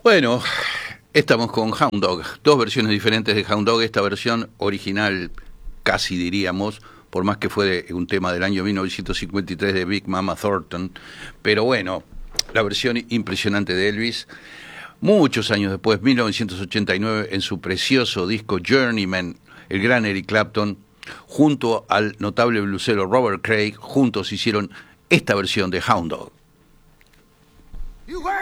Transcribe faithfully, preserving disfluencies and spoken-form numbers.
Bueno, estamos con Hound Dog, dos versiones diferentes de Hound Dog. Esta versión original, casi diríamos, por más que fue de un tema del año mil novecientos cincuenta y tres de Big Mama Thornton, pero bueno, la versión impresionante de Elvis, muchos años después, mil novecientos ochenta y nueve, en su precioso disco Journeyman, el gran Eric Clapton, junto al notable blusero Robert Cray, juntos hicieron esta versión de Hound Dog.